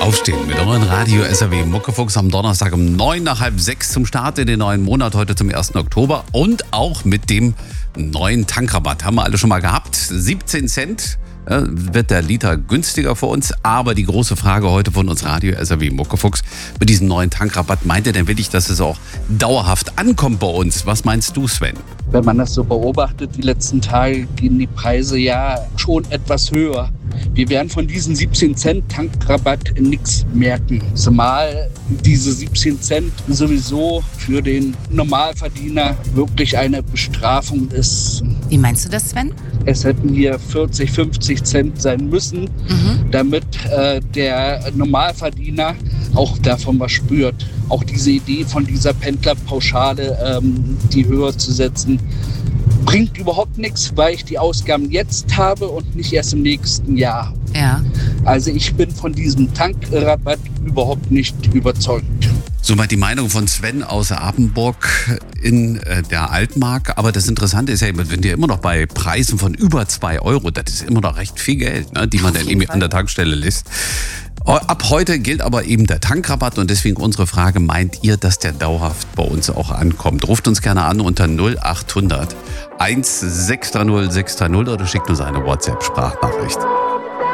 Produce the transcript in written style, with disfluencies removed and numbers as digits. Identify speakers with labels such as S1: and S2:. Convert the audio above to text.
S1: Aufstehen mit eurem Radio SAW Muckefuchs am Donnerstag um 9 nach halb 6 zum Start in den neuen Monat, heute zum 1. Oktober und auch mit dem neuen Tankrabatt. Haben wir alle schon mal gehabt. 17 Cent wird der Liter günstiger für uns. Aber die große Frage heute von uns Radio SAW Muckefuchs mit diesem neuen Tankrabatt, meint ihr denn wirklich, dass es auch dauerhaft ankommt bei uns? Was meinst du, Sven?
S2: Wenn man das so beobachtet, die letzten Tage gehen die Preise ja schon etwas höher. Wir werden von diesen 17 Cent Tankrabatt nichts merken. Zumal diese 17 Cent sowieso für den Normalverdiener wirklich eine Bestrafung ist.
S3: Wie meinst du das, Sven?
S2: Es hätten hier 40, 50 Cent sein müssen, damit der Normalverdiener auch davon was spürt. Auch diese Idee von dieser Pendlerpauschale, die höher zu setzen, bringt überhaupt nichts, weil ich die Ausgaben jetzt habe und nicht erst im nächsten Jahr.
S3: Ja.
S2: Also ich bin von diesem Tankrabatt überhaupt nicht überzeugt.
S1: Soweit die Meinung von Sven aus Apenburg in der Altmark. Aber das Interessante ist ja, wenn ihr immer noch bei Preisen von über 2 Euro, das ist immer noch recht viel Geld, ne, die man dann irgendwie an der Tankstelle lässt. Ab heute gilt aber eben der Tankrabatt und deswegen unsere Frage, meint ihr, dass der dauerhaft bei uns auch ankommt? Ruft uns gerne an unter 0800 1630 630 oder schickt uns eine WhatsApp-Sprachnachricht.